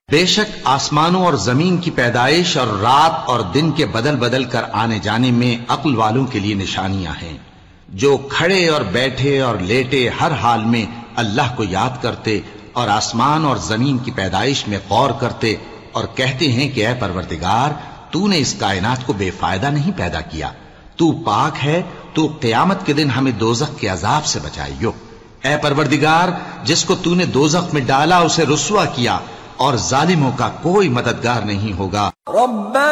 बेशक आसमानों और जमीन की पैदाइश और रात और दिन के बदल बदल कर आने जाने में अक्ल वालों के लिए निशानियां हैं, जो खड़े और बैठे और लेटे हर हाल में अल्लाह को याद करते और आसमान और जमीन की पैदाइश में गौर करते और कहते हैं कि ऐ परवरदिगार, तूने इस कायनात को बेफायदा नहीं पैदा किया, तू पाक है, तू क़यामत के दिन हमें दोज़ख के अजाब से बचाइयो। ऐ परवरदिगार, जिसको तूने दोज़ख में डाला उसे रुस्वा किया और जालिमों का कोई मददगार नहीं होगा।